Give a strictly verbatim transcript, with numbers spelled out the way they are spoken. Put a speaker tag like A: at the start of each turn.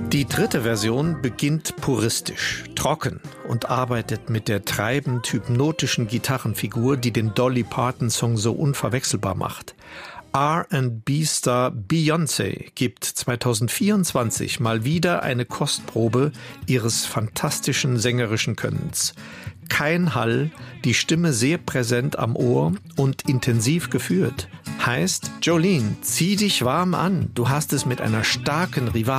A: Die dritte Version beginnt puristisch, trocken und arbeitet mit der treibend hypnotischen Gitarrenfigur, die den Dolly Parton-Song so unverwechselbar macht. R and B-Star Beyoncé gibt zweitausendvierundzwanzig mal wieder eine Kostprobe ihres fantastischen sängerischen Könnens. Kein Hall, die Stimme sehr präsent am Ohr und intensiv geführt. Heißt, Jolene, zieh dich warm an, du hast es mit einer starken Rivalin